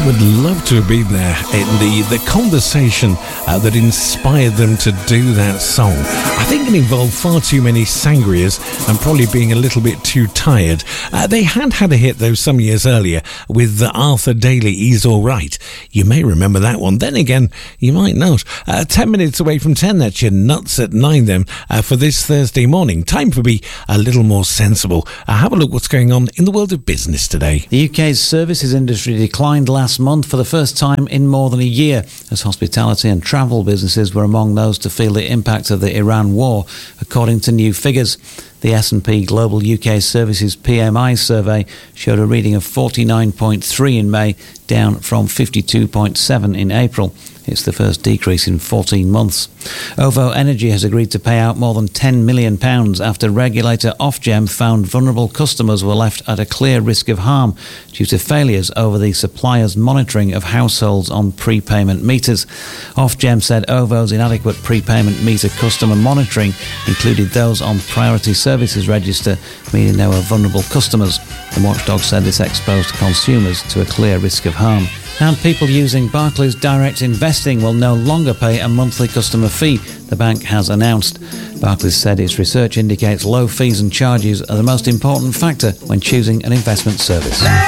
would love to have been there in the conversation that inspired them to do that song. I think it involved far too many sangrias and probably being a little bit too tired. They had a hit though some years earlier with Arthur Daly, He's Alright. You may remember that one. Then again, you might not. 10 minutes away from 10, that's your nuts at 9 then for this Thursday morning. Time for be a little more sensible. Have a look what's going on in the world of business today. The UK's services industry declined last month for the first time in more than a year, as hospitality and travel businesses were among those to feel the impact of the Iran war, according to new figures. The S&P Global UK Services PMI survey showed a reading of 49.3 in May, down from 52.7 in April. It's the first decrease in 14 months. OVO Energy has agreed to pay out more than £10 million after regulator Ofgem found vulnerable customers were left at a clear risk of harm due to failures over the supplier's monitoring of households on prepayment meters. Ofgem said OVO's inadequate prepayment meter customer monitoring included those on priority services register, meaning they were vulnerable customers. The watchdog said this exposed consumers to a clear risk of harm. And people using Barclays Direct Investing will no longer pay a monthly customer fee, the bank has announced. Barclays said its research indicates low fees and charges are the most important factor when choosing an investment service.